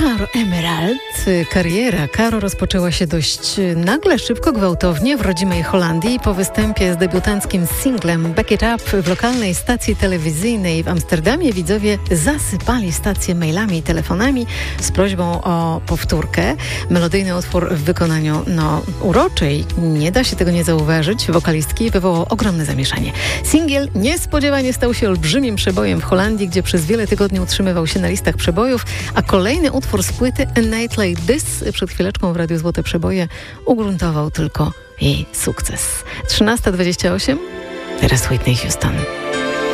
Caro Emerald. Kariera Caro rozpoczęła się dość nagle, szybko, gwałtownie w rodzimej Holandii po występie z debiutanckim singlem Back It Up w lokalnej stacji telewizyjnej w Amsterdamie. Widzowie zasypali stację mailami i telefonami z prośbą o powtórkę. Melodyjny utwór w wykonaniu uroczej, nie da się tego nie zauważyć, wokalistki wywołał ogromne zamieszanie. Singiel niespodziewanie stał się olbrzymim przebojem w Holandii, gdzie przez wiele tygodni utrzymywał się na listach przebojów, a kolejny utwór z płyty A Night Like This przed chwileczką w Radiu Złote Przeboje ugruntował tylko jej sukces. 13:28, teraz Whitney Houston.